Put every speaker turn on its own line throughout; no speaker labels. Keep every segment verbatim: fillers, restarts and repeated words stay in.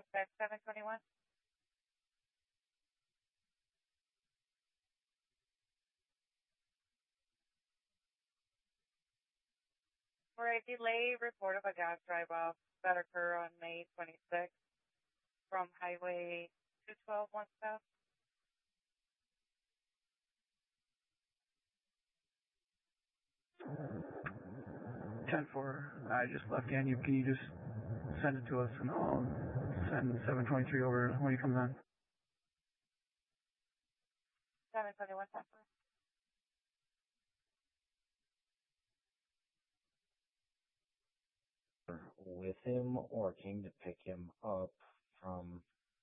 Dispatch seven twenty-one. For a delay report of a gas drive-off that occurred on May twenty-sixth from Highway two twelve one south.
ten four, I just left N U. Can you just send it to us and I'll send seven twenty-three over when he comes on?
seven twenty-one, ten four.
With him or came to pick him up from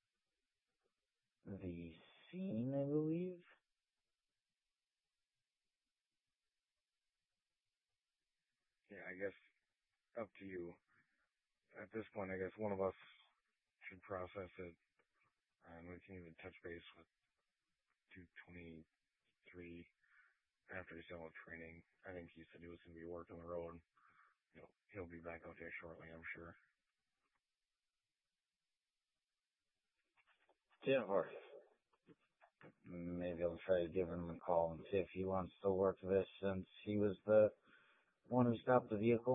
the scene, I believe.
Yeah, I guess up to you. At this point, I guess one of us should process it, and we can even touch base with two twenty-three after he's done with training. I think he said he was going to be working the road. You know, he'll be back out there shortly, I'm sure.
Yeah, or maybe I'll try to give him a call and see if he wants to work this since he was the one who stopped the vehicle.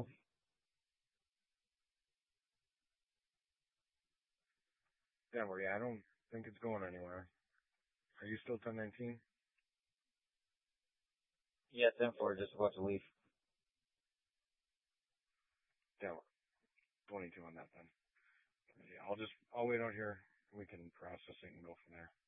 Yeah, well, yeah, I don't think it's going anywhere. Are you still ten nineteen?
Yeah, ten four, just about to leave.
Yeah, twenty-two on that then. Yeah, I'll just, I'll wait out here. We can process it and go from there.